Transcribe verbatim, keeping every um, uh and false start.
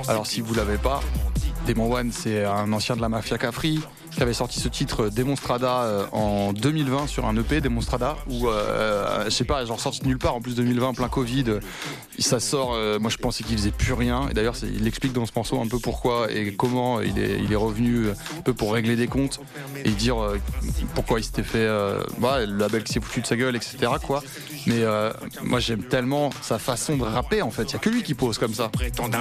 Alors si vous l'avez pas, Demon One, c'est un ancien de la mafia Capri qui avait sorti ce titre Demonstrada euh, en deux mille vingt sur un E P Demonstrada où euh, je sais pas, genre sorti de nulle part en plus deux mille vingt plein Covid, euh, ça sort, euh, moi je pensais qu'il faisait plus rien et d'ailleurs c'est, il explique dans ce morceau un peu pourquoi et comment il est, il est revenu un peu pour régler des comptes et dire euh, pourquoi il s'était fait euh, bah, le label qui s'est foutu de sa gueule, etc quoi. Mais euh, moi j'aime tellement sa façon de rapper en fait, il y a que lui qui pose comme ça.